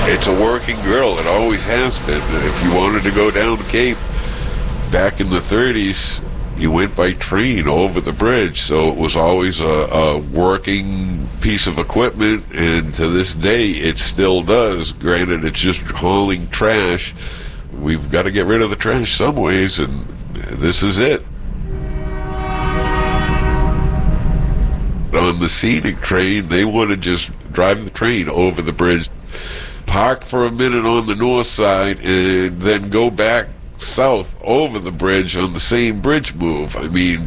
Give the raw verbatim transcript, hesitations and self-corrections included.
It's a working grill. It always has been. If you wanted to go down the Cape back in the thirties, you went by train over the bridge, so it was always a, a working piece of equipment, and to this day it still does. Granted, it's just hauling trash. We've got to get rid of the trash some ways, and this is it. On the scenic train, they want to just drive the train over the bridge, park for a minute on the north side, and then go back south over the bridge on the same bridge move. I mean,